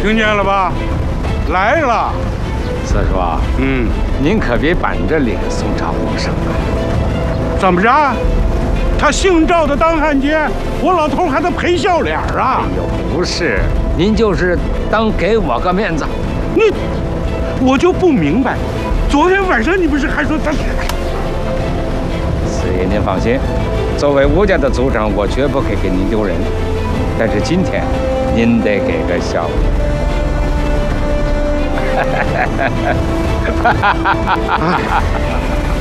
听见了吧？来了。 四叔，您可别板着脸送赵洪生啊！ 怎么着？他姓赵的当汉奸，我老头还得赔笑脸啊！ 哎呦，不是，您就是当给我个面子。 我就不明白，昨天晚上你不是还说他？ 四爷您放心，作为吴家的族长，我绝不会给您丢人。但是今天，您得给个笑脸。哈哈哈哈哈！